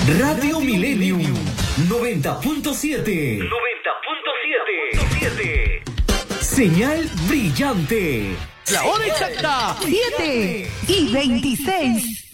Radio Millennium 90.7. 90.7. Señal brillante. La hora exacta, 7:26.